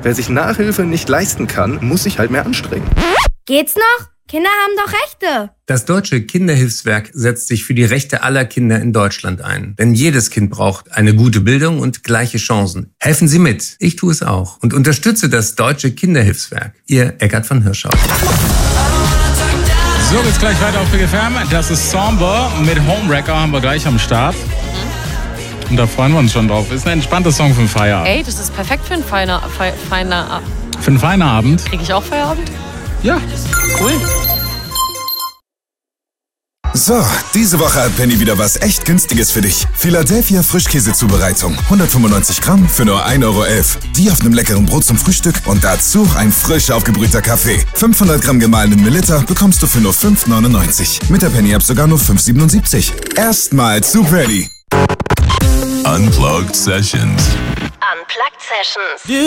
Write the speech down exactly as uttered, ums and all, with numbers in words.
Wer sich Nachhilfe nicht leisten kann, muss sich halt mehr anstrengen. Geht's noch? Kinder haben doch Rechte. Das Deutsche Kinderhilfswerk setzt sich für die Rechte aller Kinder in Deutschland ein. Denn jedes Kind braucht eine gute Bildung und gleiche Chancen. Helfen Sie mit. Ich tue es auch. Und unterstütze das Deutsche Kinderhilfswerk. Ihr Eckart von Hirschau. So, geht's gleich weiter auf Big F M. Das ist Somber mit Homewrecker, haben wir gleich am Start. Und da freuen wir uns schon drauf. Ist ein entspannter Song für den Feierabend. Ey, das ist perfekt für einen feiner, fe, feiner Für einen Feierabend? Krieg ich auch Feierabend? Ja. Cool. So, diese Woche hat Penny wieder was echt Günstiges für dich. Philadelphia Frischkäsezubereitung. hundertfünfundneunzig Gramm für nur ein Euro elf. Die auf einem leckeren Brot zum Frühstück und dazu ein frisch aufgebrühter Kaffee. fünfhundert Gramm gemahlenen Milliliter bekommst du für nur fünf neunundneunzig. Mit der Penny-App sogar nur fünf siebenundsiebzig. Erstmal zu Penny. Unplugged Sessions. Unplugged Sessions.